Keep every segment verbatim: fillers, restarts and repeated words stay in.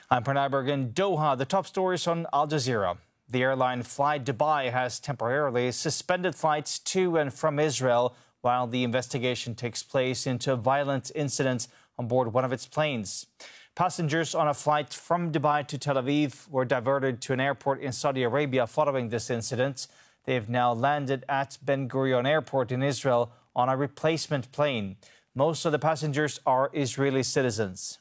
I'm Pranay Berg in Doha. The top stories on Al Jazeera. The airline Fly Dubai has temporarily suspended flights to and from Israel while the investigation takes place into a violent incident on board one of its planes. Passengers on a flight from Dubai to Tel Aviv were diverted to an airport in Saudi Arabia following this incident. They have now landed at Ben Gurion Airport in Israel on a replacement plane. Most of the passengers are Israeli citizens.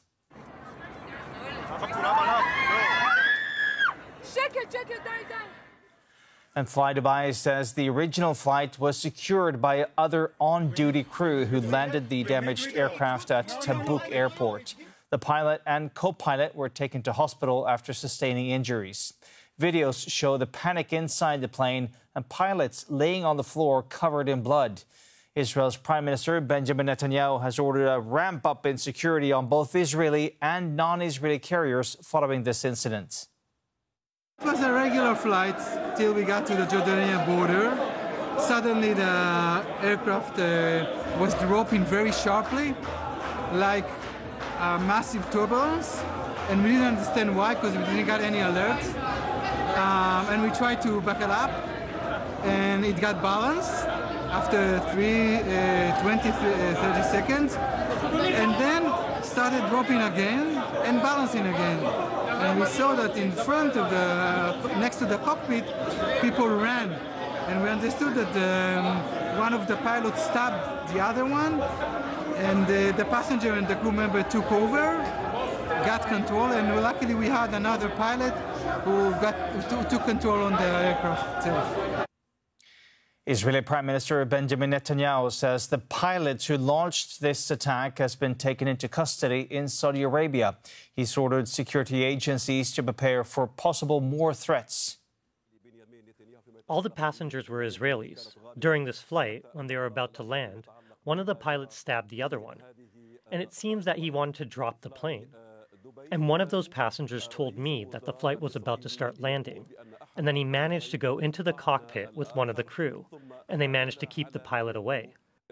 And Fly Dubai says the original flight was secured by other on-duty crew who landed the damaged aircraft at Tabuk Airport. The pilot and co-pilot were taken to hospital after sustaining injuries. Videos show the panic inside the plane and pilots laying on the floor covered in blood. Israel's Prime Minister Benjamin Netanyahu has ordered a ramp-up in security on both Israeli and non-Israeli carriers following this incident. It was a regular flight till we got to the Jordanian border. Suddenly the aircraft uh, was dropping very sharply, like a massive turbulence, and we didn't understand why because we didn't get any alert. Um, and we tried to back it up, and it got balanced after three, uh, twenty, thirty seconds, and then started dropping again and balancing again. And we saw that in front of the, uh, next to the cockpit, people ran. And we understood that um, one of the pilots stabbed the other one, and uh, the passenger and the crew member took over, got control, and luckily we had another pilot who got who took control on the aircraft itself. Israeli Prime Minister Benjamin Netanyahu says the pilot who launched this attack has been taken into custody in Saudi Arabia. He's ordered security agencies to prepare for possible more threats. All the passengers were Israelis. During this flight, when they were about to land, one of the pilots stabbed the other one. And it seems that he wanted to drop the plane. And one of those passengers told me that the flight was about to start landing. And then he managed to go into the cockpit with one of the crew, and they managed to keep the pilot away.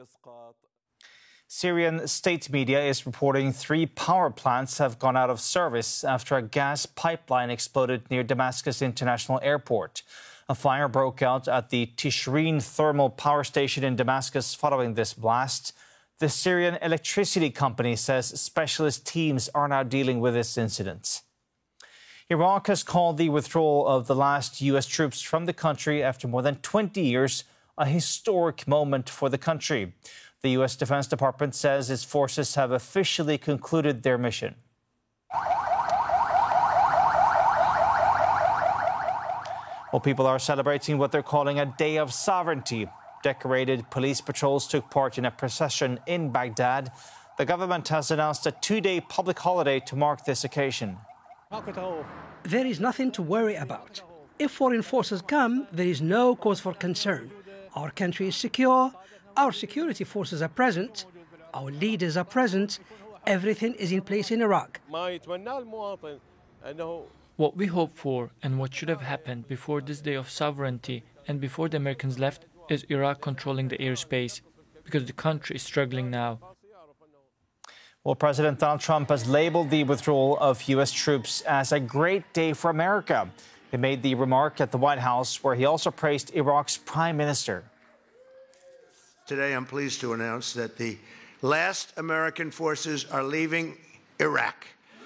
Syrian state media is reporting three power plants have gone out of service after a gas pipeline exploded near Damascus International Airport. A fire broke out at the Tishreen thermal power station in Damascus following this blast. The Syrian electricity company says specialist teams are now dealing with this incident. Iraq has called the withdrawal of the last U S troops from the country after more than twenty years a historic moment for the country. The U S Defense Department says its forces have officially concluded their mission. Well, people are celebrating what they're calling a day of sovereignty. Decorated police patrols took part in a procession in Baghdad. The government has announced a two-day public holiday to mark this occasion. There is nothing to worry about. If foreign forces come, there is no cause for concern. Our country is secure, our security forces are present, our leaders are present, everything is in place in Iraq. What we hope for and what should have happened before this day of sovereignty and before the Americans left is Iraq controlling the airspace, because the country is struggling now. Well, President Donald Trump has labeled the withdrawal of U S troops as a great day for America. He made the remark at the White House, where he also praised Iraq's prime minister. Today, I'm pleased to announce that the last American forces are leaving Iraq.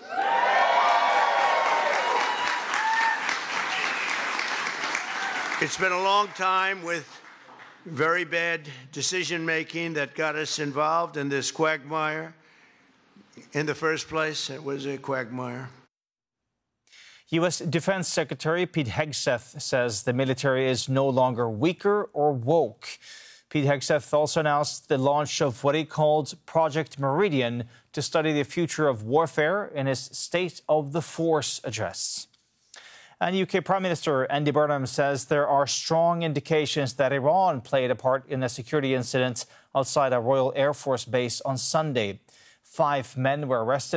It's been a long time with very bad decision-making that got us involved in this quagmire. In the first place, it was a quagmire. U S Defense Secretary Pete Hegseth says the military is no longer weaker or woke. Pete Hegseth also announced the launch of what he called Project Meridian to study the future of warfare in his State of the Force address. And U K Prime Minister Andy Burnham says there are strong indications that Iran played a part in a security incident outside a Royal Air Force base on Sunday. Five men were arrested